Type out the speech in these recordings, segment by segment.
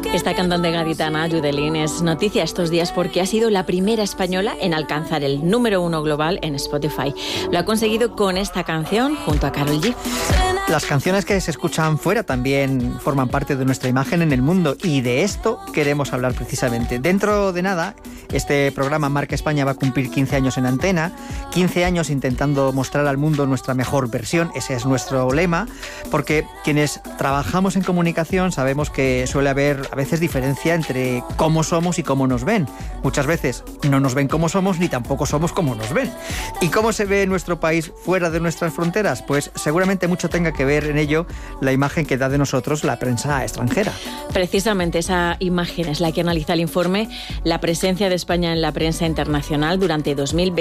Esta cantante gaditana, Yudelín, es noticia estos días porque ha sido la primera española en alcanzar el número 1 global en Spotify. Lo ha conseguido con esta canción junto a Karol G. Las canciones que se escuchan fuera también forman parte de nuestra imagen en el mundo y de esto queremos hablar precisamente. Dentro de nada, este programa Marca España va a cumplir 15 años en antena, 15 años intentando mostrar al mundo nuestra mejor versión, ese es nuestro lema, porque quienes trabajamos en comunicación sabemos que suele haber a veces diferencia entre cómo somos y cómo nos ven. Muchas veces no nos ven como somos ni tampoco somos como nos ven. ¿Y cómo se ve nuestro país fuera de nuestras fronteras? Pues seguramente mucho tenga que ver en ello la imagen que da de nosotros la prensa extranjera. Precisamente esa imagen es la que analiza el informe La presencia de España en la prensa internacional durante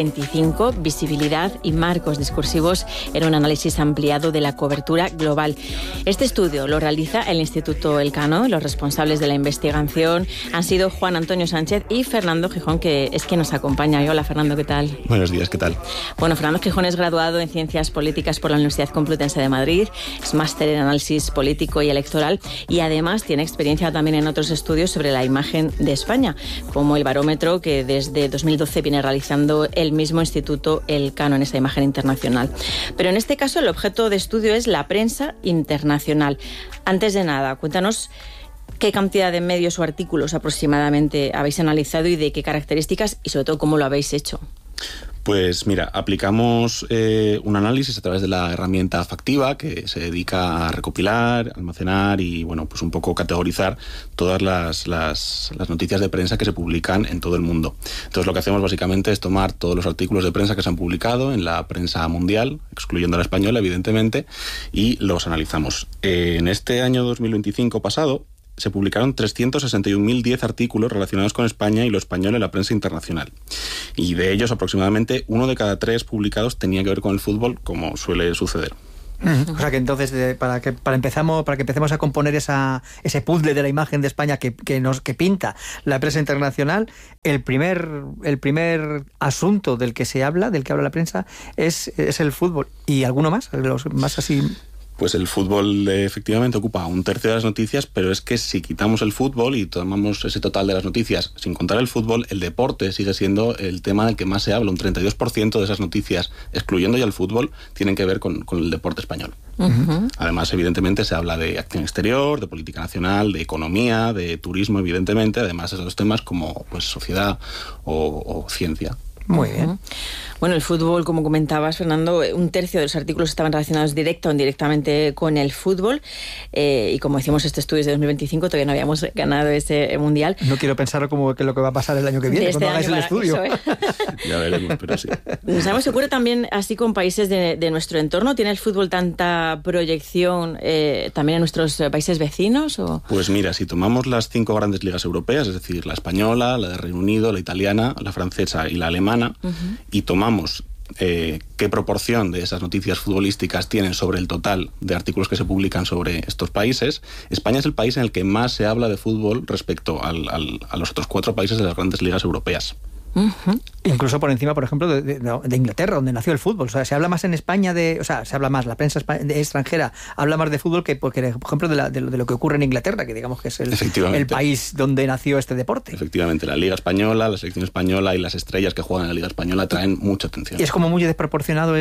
2025, visibilidad y marcos discursivos en un análisis ampliado de la cobertura global. Este estudio lo realiza el Instituto Elcano. Los responsables de la investigación han sido Juan Antonio Sánchez y Fernando Gijón, que es quien nos acompaña. Hola, Fernando, ¿qué tal? Buenos días, ¿qué tal? Bueno, Fernando Gijón es graduado en Ciencias Políticas por la Universidad Complutense de Madrid, es máster en Análisis Político y Electoral y además tiene experiencia también en otros estudios sobre la imagen de España, como el barómetro que desde 2012 viene realizando el mismo Instituto Elcano en esa imagen internacional. Pero en este caso el objeto de estudio es la prensa internacional. Antes de nada, cuéntanos qué cantidad de medios o artículos aproximadamente habéis analizado y de qué características y sobre todo cómo lo habéis hecho. Pues mira, aplicamos un análisis a través de la herramienta Factiva que se dedica a recopilar, almacenar y bueno, pues un poco categorizar todas las noticias de prensa que se publican en todo el mundo. Entonces lo que hacemos básicamente es tomar todos los artículos de prensa que se han publicado en la prensa mundial, excluyendo la española evidentemente, y los analizamos. En este año 2025 pasado se publicaron 361.010 artículos relacionados con España y lo español en la prensa internacional. Y de ellos, aproximadamente 1 de cada 3 publicados tenía que ver con el fútbol, como suele suceder. O sea que entonces, para que empecemos a componer ese puzzle de la imagen de España que pinta la prensa internacional, el primer asunto del que habla la prensa, es el fútbol. ¿Y alguno más? Los más así. Pues el fútbol efectivamente ocupa 1/3 de las noticias, pero es que si quitamos el fútbol y tomamos ese total de las noticias, sin contar el fútbol, el deporte sigue siendo el tema del que más se habla. Un 32% de esas noticias, excluyendo ya el fútbol, tienen que ver con el deporte español. Uh-huh. Además, evidentemente, se habla de acción exterior, de política nacional, de economía, de turismo, evidentemente, además de esos temas como pues sociedad o ciencia. Muy bien. Bueno, el fútbol, como comentabas, Fernando, 1/3 de los artículos estaban relacionados directa o indirectamente con el fútbol. Y como decimos, este estudio es de 2025, todavía no habíamos ganado ese mundial. No quiero pensar como que lo que va a pasar el año que viene, cuando hagáis el estudio. Eso, Ya veremos, pero sí. ¿Sabemos si ocurre también así con países de nuestro entorno? ¿Tiene el fútbol tanta proyección también en nuestros países vecinos? ¿O? Pues mira, si tomamos las 5 grandes ligas europeas, es decir, la española, la de Reino Unido, la italiana, la francesa y la alemana, uh-huh, y tomamos qué proporción de esas noticias futbolísticas tienen sobre el total de artículos que se publican sobre estos países, España es el país en el que más se habla de fútbol respecto a los otros 4 países de las grandes ligas europeas. Uh-huh. Incluso por encima, por ejemplo, de Inglaterra, donde nació el fútbol. O sea, se habla más en España se habla más, la prensa extranjera habla más de fútbol que por ejemplo, de lo que ocurre en Inglaterra, que digamos que es el país donde nació este deporte. Efectivamente, la Liga Española, la selección española y las estrellas que juegan en la Liga Española traen mucha atención. Y es como muy desproporcionado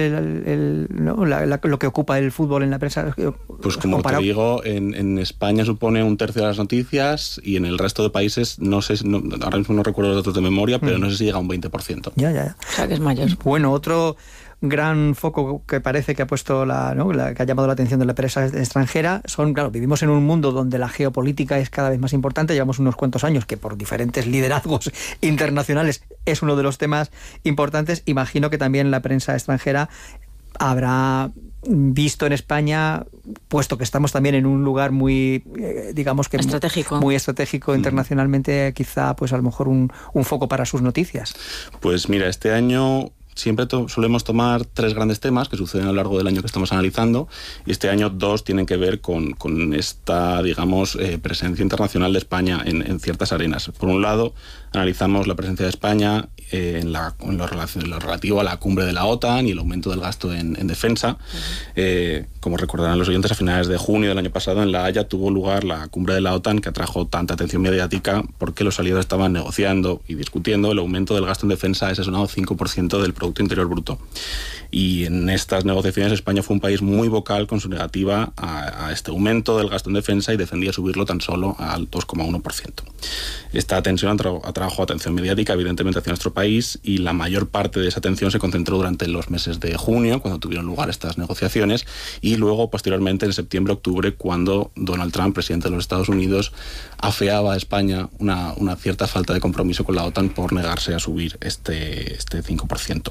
lo que ocupa el fútbol en la prensa. Pues como comparado. Te digo, en España supone 1/3 de las noticias y en el resto de países, ahora mismo no recuerdo los datos de memoria, pero no sé si llega a un 20%. Ya. O sea, que es mayor. Bueno, otro gran foco que parece que ha puesto que ha llamado la atención de la prensa extranjera vivimos en un mundo donde la geopolítica es cada vez más importante. Llevamos unos cuantos años que por diferentes liderazgos internacionales es uno de los temas importantes. Imagino que también la prensa extranjera habrá visto en España, puesto que estamos también en un lugar muy, digamos que estratégico, muy estratégico internacionalmente, quizá pues a lo mejor un foco para sus noticias. Pues mira, este año siempre solemos tomar 3 grandes temas que suceden a lo largo del año que estamos analizando, y este año 2 tienen que ver con esta, digamos, presencia internacional de España en ciertas arenas. Por un lado, analizamos la presencia de España en lo relativo a la cumbre de la OTAN y el aumento del gasto en defensa. Como recordarán los oyentes, a finales de junio del año pasado en La Haya tuvo lugar la cumbre de la OTAN, que atrajo tanta atención mediática porque los aliados estaban negociando y discutiendo el aumento del gasto en defensa a ese sonado 5% del Producto Interior Bruto. Y en estas negociaciones España fue un país muy vocal con su negativa a este aumento del gasto en defensa y defendía subirlo tan solo al 2,1%. Esta tensión atrajo atención mediática evidentemente hacia nuestro país, y la mayor parte de esa atención se concentró durante los meses de junio, cuando tuvieron lugar estas negociaciones, y luego posteriormente en septiembre-octubre, cuando Donald Trump, presidente de los Estados Unidos, afeaba a España una cierta falta de compromiso con la OTAN por negarse a subir este 5%.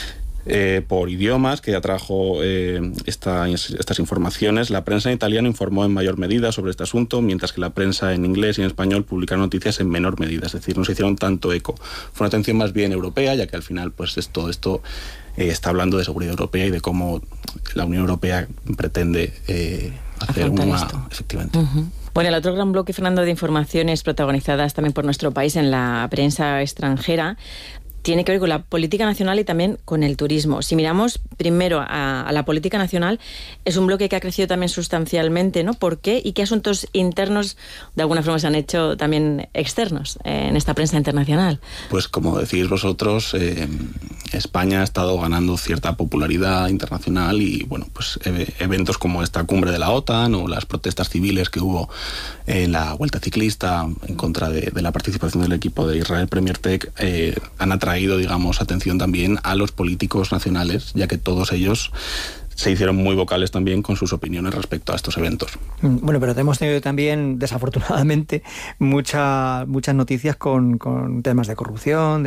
Por idiomas que atrajo estas informaciones, la prensa en italiano informó en mayor medida sobre este asunto, mientras que la prensa en inglés y en español publicaron noticias en menor medida, es decir, no se hicieron tanto eco. Fue una atención más bien europea, ya que al final pues todo esto está hablando de seguridad europea y de cómo la Unión Europea pretende hacer efectivamente. Uh-huh. Bueno, el otro gran bloque, Fernando, de informaciones protagonizadas también por nuestro país en la prensa extranjera tiene que ver con la política nacional y también con el turismo. Si miramos primero a la política nacional, es un bloque que ha crecido también sustancialmente, ¿no? ¿Por qué? ¿Y qué asuntos internos de alguna forma se han hecho también externos en esta prensa internacional? Pues como decís vosotros, España ha estado ganando cierta popularidad internacional y bueno, pues eventos como esta cumbre de la OTAN o las protestas civiles que hubo en la Vuelta Ciclista en contra de la participación del equipo de Israel Premier Tech han atraído, digamos, atención también a los políticos nacionales, ya que todos ellos se hicieron muy vocales también con sus opiniones respecto a estos eventos. Bueno, pero hemos tenido también, desafortunadamente, muchas noticias con temas de corrupción.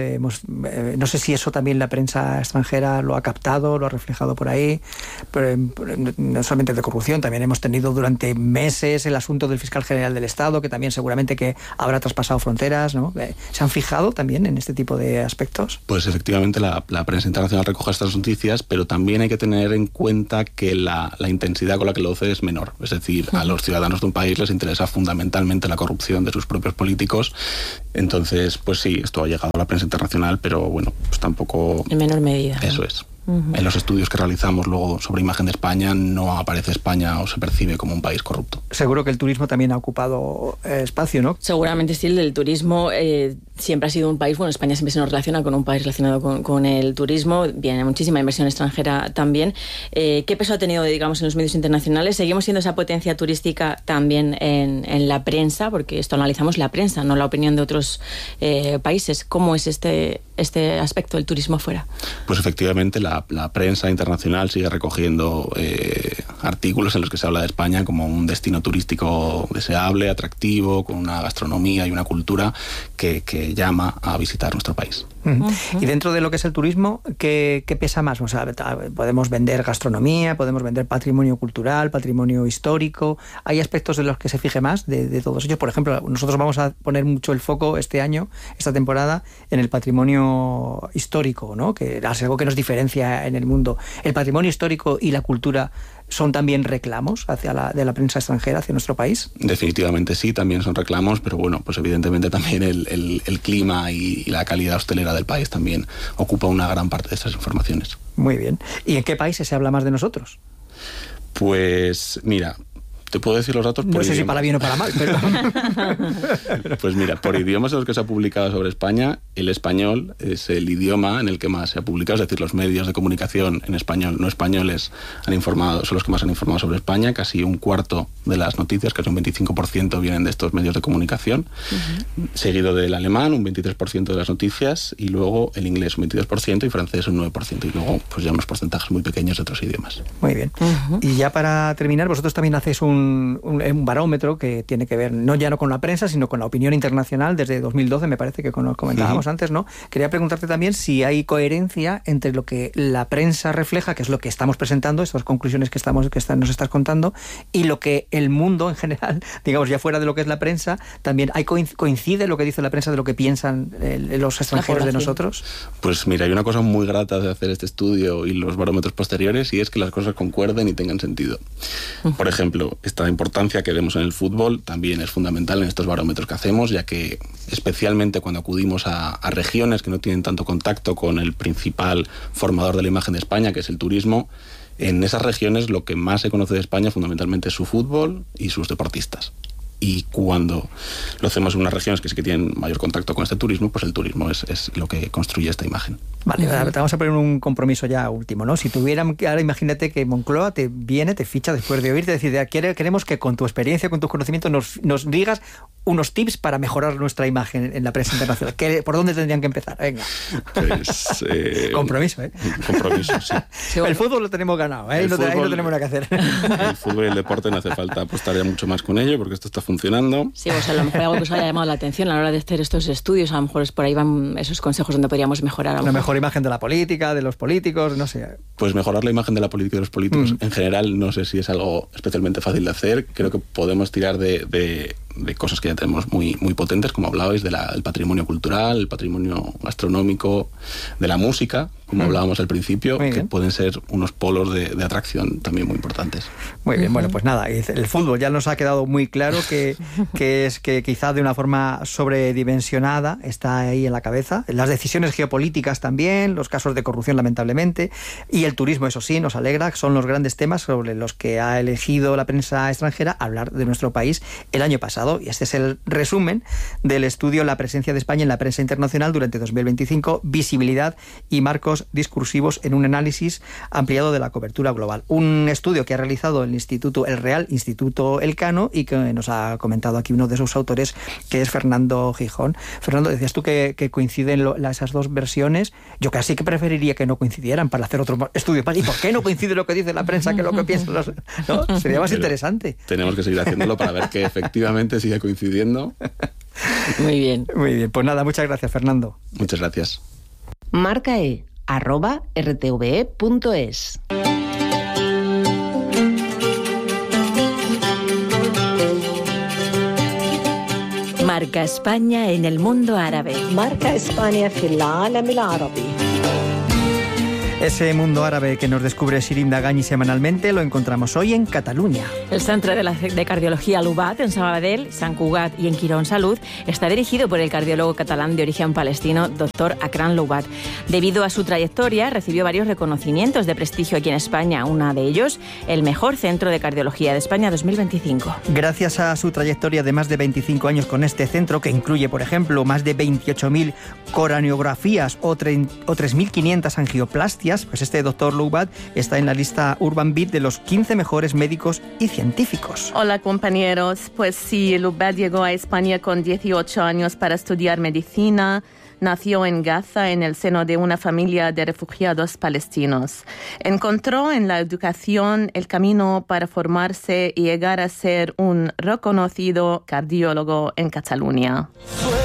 No sé si eso también la prensa extranjera lo ha captado, lo ha reflejado por ahí. Pero no solamente de corrupción, también hemos tenido durante meses el asunto del fiscal general del Estado, que también seguramente que habrá traspasado fronteras, ¿no? ¿Se han fijado también en este tipo de aspectos? Pues efectivamente la prensa internacional recoge estas noticias, pero también hay que tener en cuenta que la intensidad con la que lo hace es menor. Es decir, a los ciudadanos de un país les interesa fundamentalmente la corrupción de sus propios políticos. Entonces, pues sí, esto ha llegado a la prensa internacional, pero bueno, pues tampoco... En menor medida. Eso es. Uh-huh. En los estudios que realizamos luego sobre imagen de España no aparece España o se percibe como un país corrupto. Seguro que el turismo también ha ocupado espacio, ¿no? Seguramente sí, el turismo siempre ha sido un país, bueno, España siempre se nos relaciona con un país relacionado con el turismo, viene muchísima inversión extranjera también. ¿Qué peso ha tenido, digamos, en los medios internacionales? ¿Seguimos siendo esa potencia turística también en la prensa? Porque esto analizamos la prensa, no la opinión de otros países. ¿Cómo es este aspecto del turismo fuera? Pues efectivamente la prensa internacional sigue recogiendo artículos en los que se habla de España como un destino turístico deseable, atractivo, con una gastronomía y una cultura que llama a visitar nuestro país. Uh-huh. Y dentro de lo que es el turismo, ¿qué pesa más? O sea, podemos vender gastronomía, podemos vender patrimonio cultural, patrimonio histórico. ¿Hay aspectos de los que se fije más de todos ellos? Por ejemplo, nosotros vamos a poner mucho el foco este año, esta temporada, en el patrimonio histórico, ¿no? Que es algo que nos diferencia en el mundo. ¿El patrimonio histórico y la cultura son también reclamos de la prensa extranjera hacia nuestro país? Definitivamente sí, también son reclamos, pero bueno, pues evidentemente también el clima y la calidad hostelera del país también ocupa una gran parte de estas informaciones. Muy bien. ¿Y en qué países se habla más de nosotros? Pues mira, te puedo decir los datos por No sé idiomas. si para bien o para mal, pero... Pues mira, por idiomas en los que se ha publicado sobre España, el español es el idioma en el que más se ha publicado, es decir, los medios de comunicación en español, no españoles, son los que más han informado sobre España. Casi un cuarto de las noticias, casi un 25%, vienen de estos medios de comunicación. Uh-huh. Seguido del alemán, un 23% de las noticias, y luego el inglés un 22% y francés un 9%, y luego pues ya unos porcentajes muy pequeños de otros idiomas. Muy bien. Uh-huh. Y ya para terminar, vosotros también hacéis un barómetro que tiene que ver no con la prensa, sino con la opinión internacional desde 2012, me parece que comentábamos antes, ¿no? Quería preguntarte también si hay coherencia entre lo que la prensa refleja, que es lo que estamos presentando, estas conclusiones que nos estás contando, y lo que el mundo en general, digamos, ya fuera de lo que es la prensa, también coincide lo que dice la prensa de lo que piensan los extranjeros de nosotros. Pues mira, hay una cosa muy grata de hacer este estudio y los barómetros posteriores, y es que las cosas concuerden y tengan sentido. Por ejemplo, esta importancia que vemos en el fútbol también es fundamental en estos barómetros que hacemos, ya que especialmente cuando acudimos a regiones que no tienen tanto contacto con el principal formador de la imagen de España, que es el turismo, en esas regiones lo que más se conoce de España fundamentalmente es su fútbol y sus deportistas. Y cuando lo hacemos en unas regiones que sí que tienen mayor contacto con este turismo, pues el turismo es lo que construye esta imagen. Vale, te vamos a poner un compromiso ya último, ¿no? Si tuvieran, ahora imagínate que Moncloa te ficha después de oírte, decir, queremos que con tu experiencia, con tus conocimientos nos digas unos tips para mejorar nuestra imagen en la prensa internacional. ¿Por dónde tendrían que empezar? Venga. Pues, compromiso, ¿eh? Compromiso, sí. El fútbol lo tenemos ganado, ¿eh? Ahí no tenemos nada que hacer. El fútbol y el deporte no hace falta apostar ya mucho más con ello, porque esto está funcionando. Sí, pues a lo mejor algo que os haya llamado la atención a la hora de hacer estos estudios, a lo mejor es por ahí van esos consejos donde podríamos mejorar algo. Una mejor imagen de la política, de los políticos, no sé. Pues mejorar la imagen de la política y de los políticos en general no sé si es algo especialmente fácil de hacer. Creo que podemos tirar de cosas que ya tenemos muy, muy potentes, como hablabais, del patrimonio cultural, el patrimonio gastronómico, de la música, como hablábamos al principio, que pueden ser unos polos de atracción también muy importantes. Muy bien, bueno, pues nada, el fútbol ya nos ha quedado muy claro que quizá de una forma sobredimensionada está ahí en la cabeza. Las decisiones geopolíticas también, los casos de corrupción lamentablemente, y el turismo, eso sí, nos alegra, son los grandes temas sobre los que ha elegido la prensa extranjera hablar de nuestro país el año pasado. Y este es el resumen del estudio La presencia de España en la prensa internacional durante 2025, visibilidad y marcos discursivos en un análisis ampliado de la cobertura global. Un estudio que ha realizado el Real Instituto Elcano y que nos ha comentado aquí uno de sus autores, que es Fernando Gijón. Fernando, decías tú que coinciden esas dos versiones. Yo casi que preferiría que no coincidieran para hacer otro estudio. ¿Y por qué no coincide lo que dice la prensa que lo que piensan los...? ¿No? Sería más interesante. Tenemos que seguir haciéndolo para ver que efectivamente sigue coincidiendo. Muy bien. Muy bien, pues nada, muchas gracias, Fernando. Muchas gracias. Marcae @rtve.es. Marca España en el mundo árabe. Marca España في العالم العربي. Ese mundo árabe que nos descubre Sirim Dagani semanalmente lo encontramos hoy en Cataluña. El Centre de Cardiología Loubat en Sabadell, Sant Cugat y en Quirón Salud está dirigido por el cardiólogo catalán de origen palestino, Dr. Akram Loubat. Debido a su trayectoria, recibió varios reconocimientos de prestigio aquí en España. Uno de ellos, el mejor centro de cardiología de España 2025. Gracias a su trayectoria de más de 25 años con este centro, que incluye, por ejemplo, más de 28.000 coraneografías o 3.500 angioplastias, pues este doctor Loubat está en la lista Urban Beat de los 15 mejores médicos y científicos. Hola compañeros, pues sí, Loubat llegó a España con 18 años para estudiar medicina. Nació en Gaza en el seno de una familia de refugiados palestinos. Encontró en la educación el camino para formarse y llegar a ser un reconocido cardiólogo en Cataluña.